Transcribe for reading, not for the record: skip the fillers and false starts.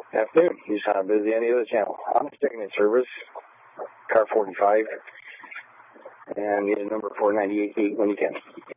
Afternoon. You sound busy on the other channel. I'm checking in service, car 45, and need a number 498 when you can.